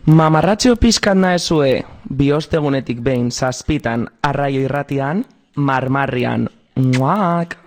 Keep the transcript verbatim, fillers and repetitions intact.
Mamarratxo pixkat naezue, biostegunetik behin zazpitan arraio irratian, marmarrian. Muak!